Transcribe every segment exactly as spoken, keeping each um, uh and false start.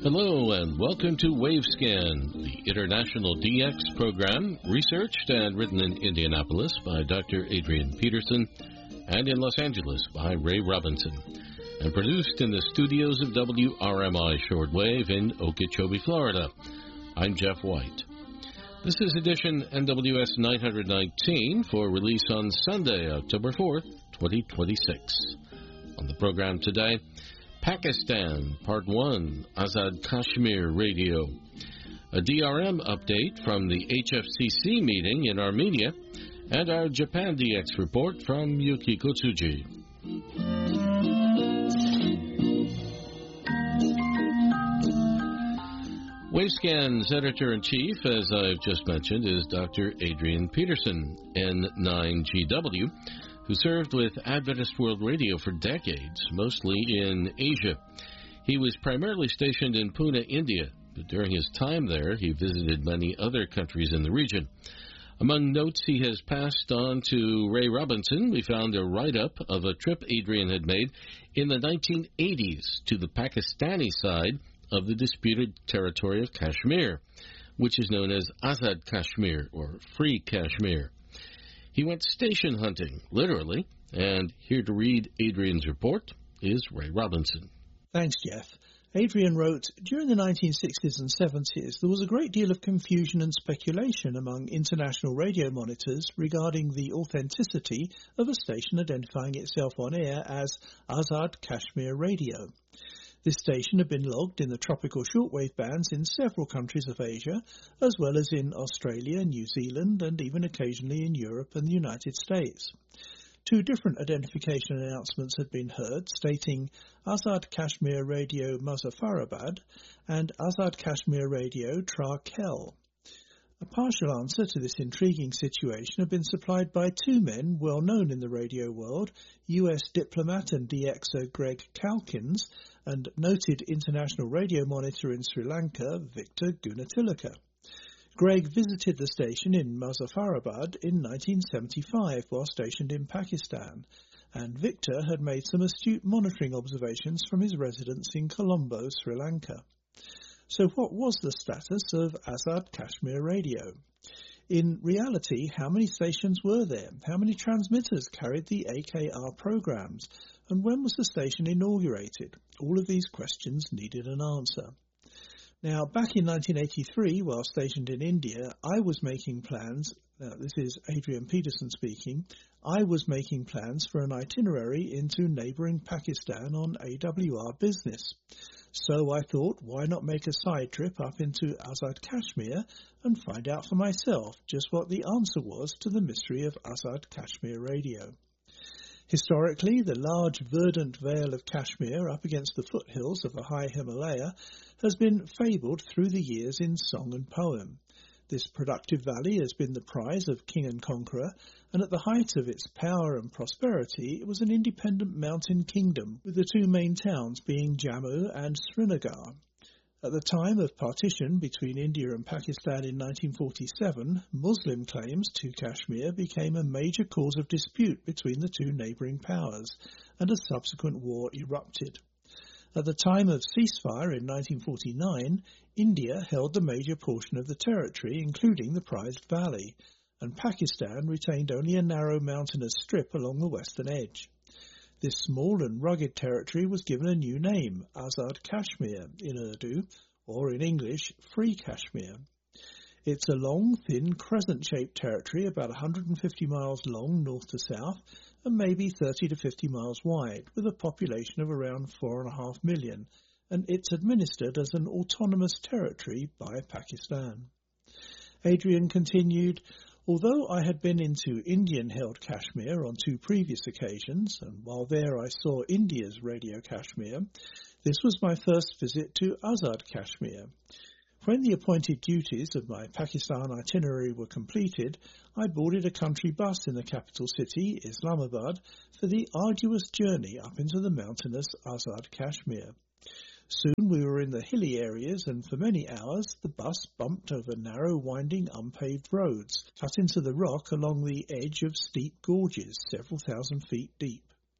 Hello and welcome to Wavescan, the international D X program, researched and written in Indianapolis by Doctor Adrian Peterson and in Los Angeles by Ray Robinson, and produced in the studios of W R M I Shortwave in Okeechobee, Florida. I'm Jeff White. This is edition N W S nine nineteen for release on Sunday, October fourth, twenty twenty-six. On the program today, Pakistan, Part one, Azad Kashmir Radio, a D R M update from the H F C C meeting in Armenia, and our Japan D X report from Yukiko Tsuji. Wavescan's editor-in-chief, as I've just mentioned, is Doctor Adrian Peterson, N nine G W, who served with Adventist World Radio for decades, mostly in Asia. He was primarily stationed in Pune, India, but during his time there, he visited many other countries in the region. Among notes he has passed on to Ray Robinson, we found a write-up of a trip Adrian had made in the nineteen eighties to the Pakistani side of the disputed territory of Kashmir, which is known as Azad Kashmir, or Free Kashmir. He went station hunting, literally, and here to read Adrian's report is Ray Robinson. Thanks, Jeff. Adrian wrote, during the nineteen sixties and seventies, there was a great deal of confusion and speculation among international radio monitors regarding the authenticity of a station identifying itself on air as Azad Kashmir Radio. This station had been logged in the tropical shortwave bands in several countries of Asia, as well as in Australia, New Zealand, and even occasionally in Europe and the United States. Two different identification announcements had been heard, stating Azad Kashmir Radio Muzaffarabad and Azad Kashmir Radio Tra-Kel. A partial answer to this intriguing situation had been supplied by two men well known in the radio world, U S diplomat and D Xer Greg Calkins, and noted international radio monitor in Sri Lanka, Victor Gunatilaka. Greg visited the station in Muzaffarabad in nineteen seventy-five while stationed in Pakistan, and Victor had made some astute monitoring observations from his residence in Colombo, Sri Lanka. So what was the status of Azad Kashmir Radio? In reality, how many stations were there? How many transmitters carried the A K R programs? And when was the station inaugurated? All of these questions needed an answer. Now, back in nineteen eighty-three, while stationed in India, I was making plans, now this is Adrian Peterson speaking, I was making plans for an itinerary into neighbouring Pakistan on A W R business. So I thought, why not make a side trip up into Azad Kashmir and find out for myself just what the answer was to the mystery of Azad Kashmir Radio. Historically, the large verdant vale of Kashmir up against the foothills of the high Himalaya has been fabled through the years in song and poem. This productive valley has been the prize of king and conqueror, and at the height of its power and prosperity, it was an independent mountain kingdom, with the two main towns being Jammu and Srinagar. At the time of partition between India and Pakistan in nineteen forty-seven, Muslim claims to Kashmir became a major cause of dispute between the two neighbouring powers, and a subsequent war erupted. At the time of ceasefire in nineteen forty-nine, India held the major portion of the territory, including the prized valley, and Pakistan retained only a narrow mountainous strip along the western edge. This small and rugged territory was given a new name, Azad Kashmir in Urdu, or in English, Free Kashmir. It's a long, thin, crescent-shaped territory about one hundred fifty miles long north to south and maybe thirty to fifty miles wide, with a population of around four point five million, and it's administered as an autonomous territory by Pakistan. Adrian continued, although I had been into Indian-held Kashmir on two previous occasions, and while there I saw India's Radio Kashmir, this was my first visit to Azad Kashmir. When the appointed duties of my Pakistan itinerary were completed, I boarded a country bus in the capital city, Islamabad, for the arduous journey up into the mountainous Azad Kashmir. Soon we were in the hilly areas, and for many hours the bus bumped over narrow, winding, unpaved roads, cut into the rock along the edge of steep gorges several thousand feet deep.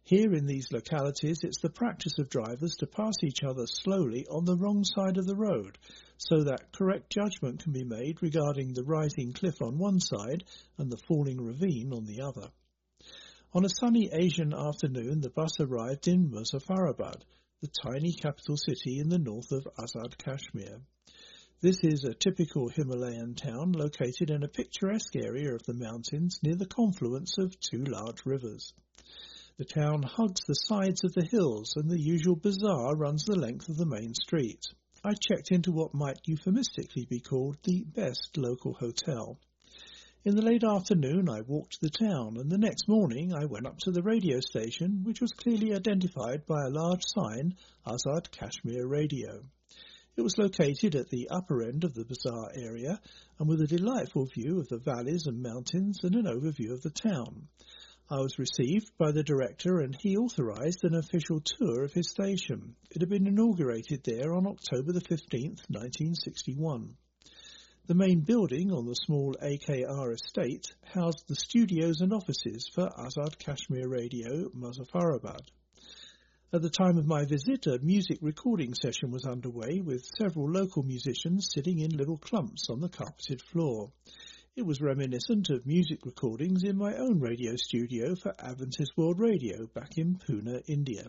Here in these localities, it's the practice of drivers to pass each other slowly on the wrong side of the road, so that correct judgment can be made regarding the rising cliff on one side and the falling ravine on the other. On a sunny Asian afternoon, the bus arrived in Muzaffarabad, the tiny capital city in the north of Azad Kashmir. This is a typical Himalayan town located in a picturesque area of the mountains near the confluence of two large rivers. The town hugs the sides of the hills and the usual bazaar runs the length of the main street. I checked into what might euphemistically be called the best local hotel. In the late afternoon I walked the town, and the next morning I went up to the radio station, which was clearly identified by a large sign, Azad Kashmir Radio. It was located at the upper end of the bazaar area, and with a delightful view of the valleys and mountains and an overview of the town. I was received by the director, and he authorised an official tour of his station. It had been inaugurated there on October the fifteenth, nineteen sixty-one. The main building on the small A K R estate housed the studios and offices for Azad Kashmir Radio, Muzaffarabad. At the time of my visit, a music recording session was underway with several local musicians sitting in little clumps on the carpeted floor. It was reminiscent of music recordings in my own radio studio for Adventist World Radio back in Pune, India.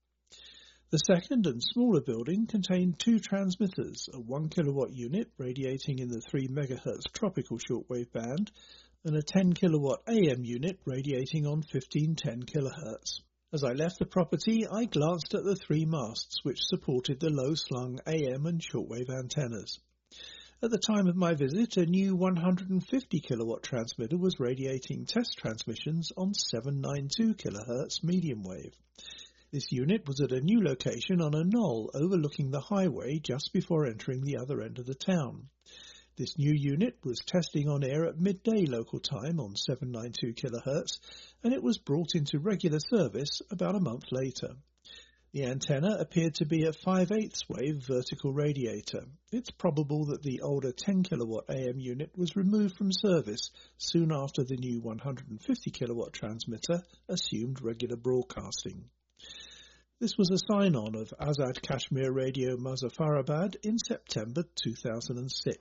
The second and smaller building contained two transmitters, a one kilowatt unit radiating in the three megahertz tropical shortwave band and a ten kilowatt A M unit radiating on fifteen ten kilohertz. As I left the property, I glanced at the three masts which supported the low-slung A M and shortwave antennas. At the time of my visit, a new one hundred fifty kilowatt transmitter was radiating test transmissions on seven ninety-two kilohertz medium wave. This unit was at a new location on a knoll overlooking the highway just before entering the other end of the town. This new unit was testing on air at midday local time on seven ninety-two kilohertz, and it was brought into regular service about a month later. The antenna appeared to be a five eighths wave vertical radiator. It's probable that the older ten kilowatt A M unit was removed from service soon after the new one hundred fifty kilowatt transmitter assumed regular broadcasting. This was a sign-on of Azad Kashmir Radio Muzaffarabad in September two thousand six.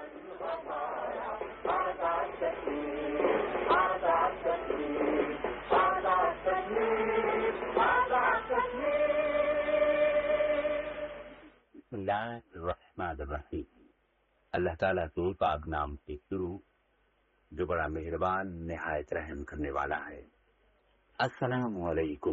बिस्मिल्लाहिर्रहमानिर्रहीम। अल्लाह ताला के पाक नाम से शुरू, जो बड़ा मेहरबान निहायत रहम करने वाला है। अस्सलामु अलैकुम।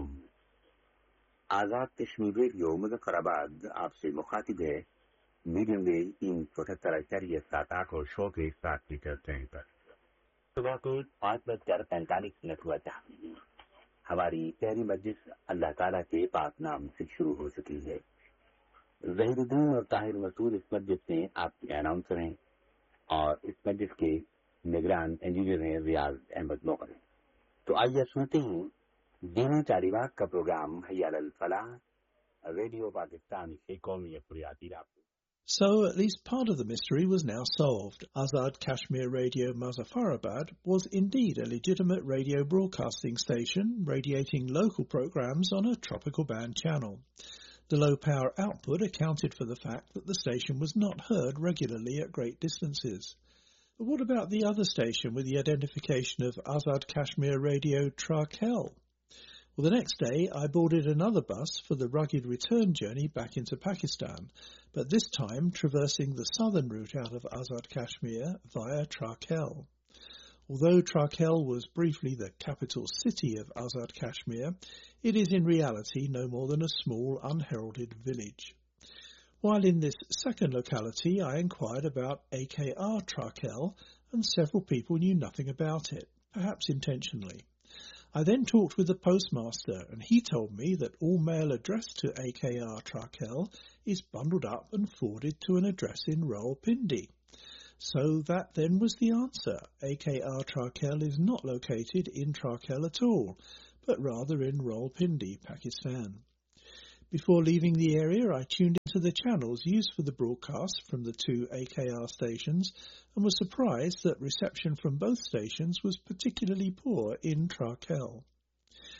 आजाद कश्मीर रेडियो मुज़फ्फराबाद आपसे मुखातिब है। मीडियम वेव तीन सौ अठहत्तर अशारिया सात आठ और शो के सात मीटर ट्रेन पर सुबह को पाँच बजकर पैंतालीस मिनट हुआ था। हमारी पहली मजलिस अल्लाह ताला के पाक नाम से शुरू हो चुकी है। ज़हीरुद्दीन और ताहिर मसूद इस मस्जिद में आपके अनाउंसर हैं और इस मस्जिद के निगरान इंजीनियर हैं रियाज अहमद मोगल। तो आइए सुनते हैं दीन तारीबाग का प्रोग्राम हय्या अल फलाह, रेडियो पाकिस्तान के कौमी अखबारियाती राब्ते। So at least part of the mystery was now solved. Azad Kashmir Radio Muzaffarabad was indeed a legitimate radio broadcasting station radiating local programs on a tropical band channel. The low power output accounted for the fact that the station was not heard regularly at great distances. But what about the other station with the identification of Azad Kashmir Radio Trakel? Well, the next day I boarded another bus for the rugged return journey back into Pakistan, but this time traversing the southern route out of Azad Kashmir via Trakel. Although Trakel was briefly the capital city of Azad Kashmir, it is in reality no more than a small, unheralded village. While in this second locality, I inquired about A K R Trakel, and several people knew nothing about it, perhaps intentionally. I then talked with the postmaster, and he told me that all mail addressed to A K R Trakel is bundled up and forwarded to an address in Rawalpindi. So that then was the answer. A K R Trakel is not located in Trakel at all, but rather in Rawalpindi, Pakistan. Before leaving the area, I tuned into the channels used for the broadcast from the two A K R stations and was surprised that reception from both stations was particularly poor in Trakel.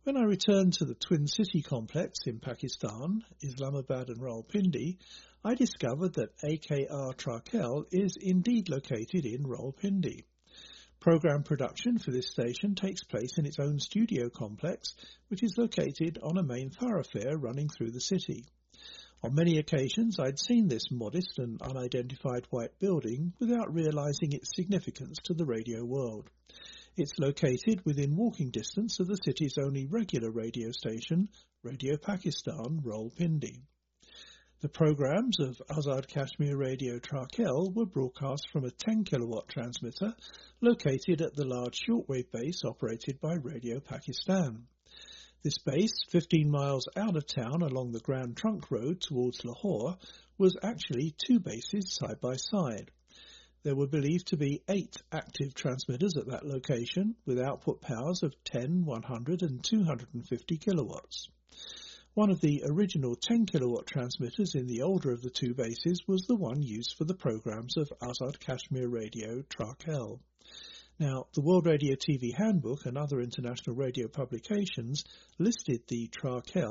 When I returned to the Twin City complex in Pakistan, Islamabad and Rawalpindi, I discovered that A K R Trakel is indeed located in Rawalpindi. Programme production for this station takes place in its own studio complex, which is located on a main thoroughfare running through the city. On many occasions I'd seen this modest and unidentified white building without realising its significance to the radio world. It's located within walking distance of the city's only regular radio station, Radio Pakistan, Rawalpindi. The programmes of Azad Kashmir Radio Trakel were broadcast from a ten kilowatt transmitter located at the large shortwave base operated by Radio Pakistan. This base, fifteen miles out of town along the Grand Trunk Road towards Lahore, was actually two bases side by side. There were believed to be eight active transmitters at that location, with output powers of ten, one hundred and two hundred fifty kilowatts. One of the original ten kilowatt transmitters in the older of the two bases was the one used for the programmes of Azad Kashmir Radio Trakel. Now, the World Radio T V Handbook and other international radio publications listed the Trakel